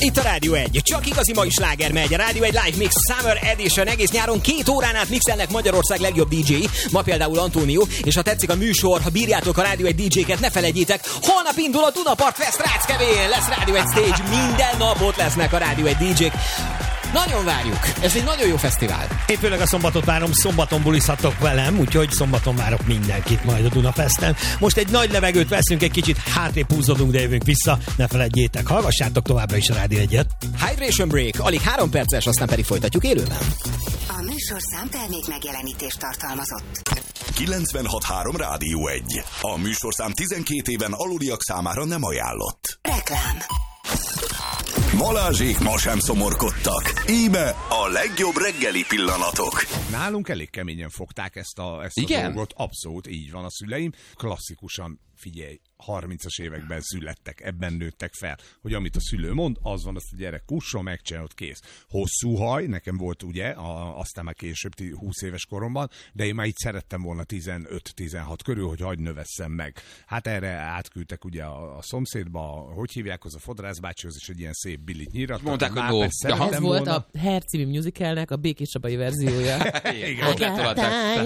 Itt a Rádió 1. Csak igazi mai sláger megy. A Rádió 1 Live Mix Summer Edition. Egész nyáron 2 órán át mixelnek Magyarország legjobb DJ. Ma például Antónió. És ha tetszik a műsor, ha bírjátok a Rádió 1 DJ-ket, ne felejtjétek, holnap indul a Dunapart Fest Ráckevén. Lesz Rádió 1 Stage. Minden nap ott lesznek a Rádió 1 DJ-k. Nagyon várjuk. Ez egy nagyon jó fesztivál. Én főleg a szombatot várom, szombaton bulizhatok velem, úgyhogy szombaton várok mindenkit majd a Dunafesten. Most egy nagy levegőt veszünk, egy kicsit hátrébb húzódunk, de jövünk vissza. Ne feledjétek, hallgassátok továbbra is a Rádió 1-et. Hydration Break, alig 3 perces, aztán pedig folytatjuk élőben. A műsor számtermék megjelenítést tartalmazott. 96.3 Rádió 1. A műsorszám 12 éven aluliak számára nem ajánlott. Reklám. Balázsék ma sem szomorkodtak. Íme a legjobb reggeli pillanatok. Nálunk elég keményen fogták ezt a dolgot. Abszolút így van, a szüleim. Klasszikusan, figyelj, 30-as években születtek, ebben nőttek fel, hogy amit a szülő mond, az van, azt a gyerek kusson, megcsinálod, kész. Hosszú haj, nekem volt ugye, aztán már később 20 éves koromban, de én már így szerettem volna 15-16 körül, hogy hagyd növesszem meg. Hát erre átküldtek ugye a szomszédba, hogy hívják, az a fodrászbácsihoz is egy ilyen szép bilit nyírattak. Mondták, hogy no. Ez volt a Hair című musicalnek a Békés Csabai verziója. Igen, ott lettolatták.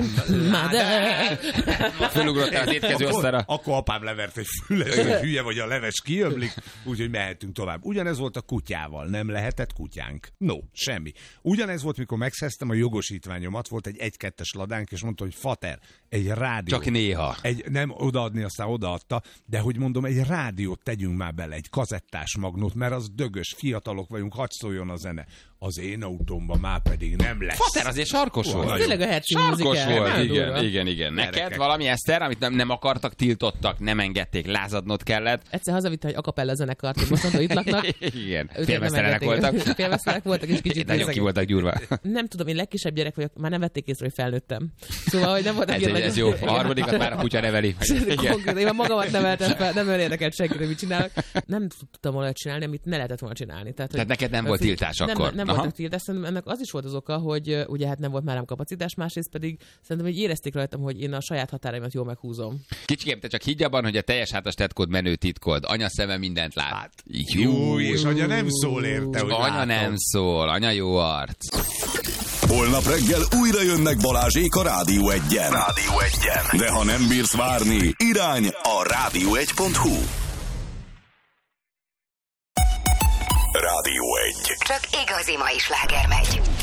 Fölugrottál az étkező asztalra. Akkor apám levert egy fület, hogy hülye vagy, a leves kiömlik, úgyhogy mehetünk tovább. Ugyanez volt a kutyával, nem lehetett kutyánk. No, semmi. Ugyanez volt, mikor megszereztem a jogosítványomat, volt egy 1-2-es ladánk, és mondta, hogy fater, egy rádió. Csak néha. Nem odaadni, aztán odaadta, de hogy mondom, egy rádiót tegyünk már bele, egy kazettás magnót, mert az dögös, fiatalok vagyunk, hadd szóljon a zene. Az én autómban már pedig nem lesz. Fater azért sarkos volt. Tényleg a Hair című sarkos musical. volt, igen. Neked valami, Eszter, amit nem akartak, tiltottak, nem engedték, lázadnod kellett. Egyszer hazavitte egy akapella zenekart, hogy mostantól itt laknak. Igen, félmeztelenek voltak. Félmeztelenek voltak, és kicsit nagyon ki voltak gyúrva. Nem tudom, én legkisebb gyerek vagyok, már nem vették észre, hogy felnőttem. Szóval, hogy nem voltak ez jó. A harmadikat már a kutya neveli. Én már magamat neveltem fel, nem érdekelt senkire, mit csinálok. Nem tudtam volna csinálni, amit ne lehetett volna csinálni. Tehát neked nem volt tiltás akkor? Nem voltak tiltás, szerintem ennek az is volt az oka, hogy ugye hát nem volt már rám kapacitás, másrészt pedig szerintem, hogy érezték rajtam, hogy én a saját határaimat jól meghúzom. Kicsikém, te csak higgy abban, hogy a teljes hátas tetkód menő titkod. Anya szeme mindent lát. Hát, jó, és anya nem szól érte, hogy anya látom. nem szól, anya jó arc. Holnap reggel újra jönnek Balázsék a Rádió 1-en. De ha nem bírsz várni, irány a rádió1.hu. Rádió 1. Csak igazi mai sláger megy.